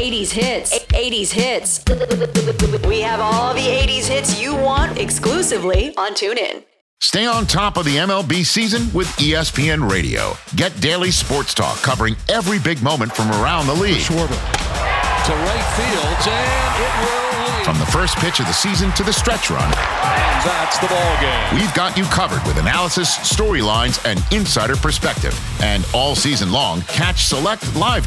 80s hits. 80s hits. We have all the 80s hits you want exclusively on TuneIn. Stay on top of the MLB season with ESPN Radio. Get daily sports talk covering every big moment from around the league. Schwarber to right field, and it will lead. From the first pitch of the season to the stretch run. And that's the ball game. We've got you covered with analysis, storylines, and insider perspective. And all season long, catch select live